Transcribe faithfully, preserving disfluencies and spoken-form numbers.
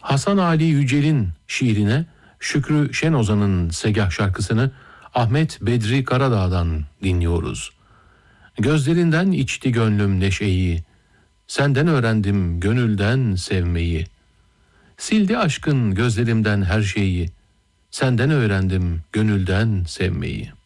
Hasan Ali Yücel'in şiirine Şükrü Şenozan'ın Segah şarkısını Ahmet Bedri Karadağ'dan dinliyoruz. Gözlerinden içti gönlüm neşeyi, senden öğrendim gönülden sevmeyi. Sildi aşkın gözlerimden her şeyi, senden öğrendim gönülden sevmeyi.